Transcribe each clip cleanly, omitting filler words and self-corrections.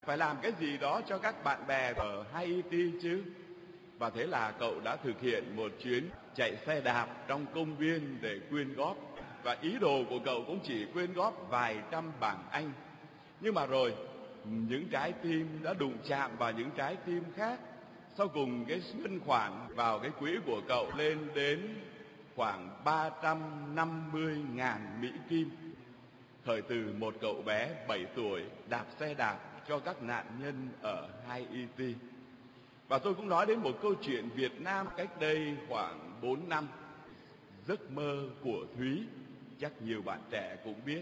phải làm cái gì đó cho các bạn bè ở Haiti chứ. Và thế là cậu đã thực hiện một chuyến chạy xe đạp trong công viên để quyên góp. Và ý đồ của cậu cũng chỉ quyên góp vài trăm bảng Anh. Nhưng mà rồi những trái tim đã đụng chạm vào những trái tim khác. Sau cùng cái ngân khoản vào cái quỹ của cậu lên đến khoảng 350.000 Mỹ Kim. Khởi từ một cậu bé 7 tuổi đạp xe đạp cho các nạn nhân ở Haiti. Và tôi cũng nói đến một câu chuyện Việt Nam cách đây khoảng 4 năm. Giấc mơ của Thúy, chắc nhiều bạn trẻ cũng biết.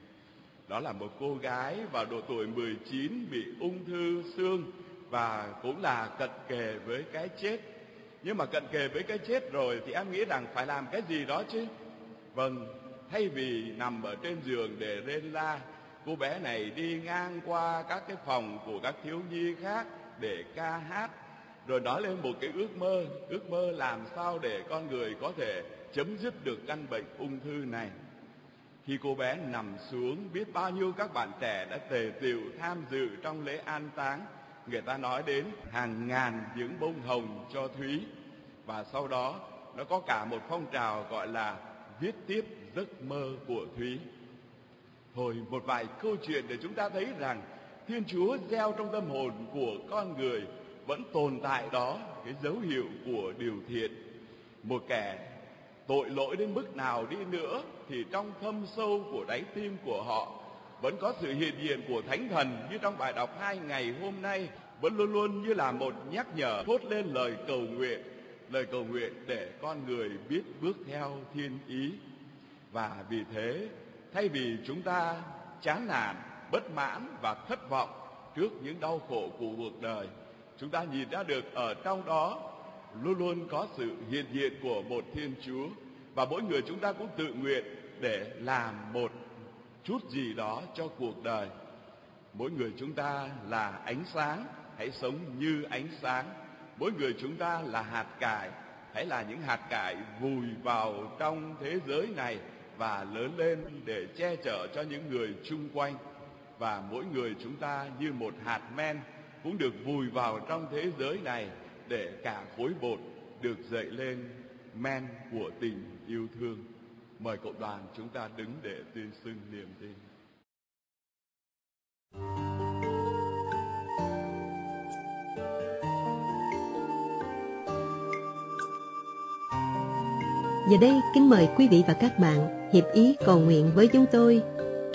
Đó là một cô gái vào độ tuổi 19 bị ung thư xương và cũng là cận kề với cái chết. Nhưng mà cận kề với cái chết rồi thì em nghĩ rằng phải làm cái gì đó chứ. Vâng, thay vì nằm ở trên giường để rên la, cô bé này đi ngang qua các cái phòng của các thiếu nhi khác để ca hát, rồi nói lên một cái ước mơ làm sao để con người có thể chấm dứt được căn bệnh ung thư này. Khi cô bé nằm xuống, biết bao nhiêu các bạn trẻ đã tề tựu tham dự trong lễ an táng. Người ta nói đến hàng ngàn những bông hồng cho Thúy. Và sau đó nó có cả một phong trào gọi là viết tiếp giấc mơ của Thúy. Thôi một vài câu chuyện để chúng ta thấy rằng Thiên Chúa gieo trong tâm hồn của con người vẫn tồn tại đó cái dấu hiệu của điều thiện. Một kẻ tội lỗi đến mức nào đi nữa thì trong thâm sâu của đáy tim của họ vẫn có sự hiện diện của Thánh Thần, như trong bài đọc 2 ngày hôm nay vẫn luôn luôn như là một nhắc nhở, thốt lên lời cầu nguyện để con người biết bước theo thiên ý. Và vì thế, thay vì chúng ta chán nản, bất mãn và thất vọng trước những đau khổ của cuộc đời, chúng ta nhìn ra được ở trong đó luôn luôn có sự hiện diện của một Thiên Chúa. Và mỗi người chúng ta cũng tự nguyện để làm một chút gì đó cho cuộc đời. Mỗi người chúng ta là ánh sáng, hãy sống như ánh sáng. Mỗi người chúng ta là hạt cải, hãy là những hạt cải vùi vào trong thế giới này và lớn lên để che chở cho những người chung quanh. Và mỗi người chúng ta như một hạt men cũng được vùi vào trong thế giới này để cả khối bột được dậy lên men của tình yêu thương. Mời cộng đoàn chúng ta đứng để tuyên xưng niềm tin. Giờ đây kính mời quý vị và các bạn hiệp ý cầu nguyện với chúng tôi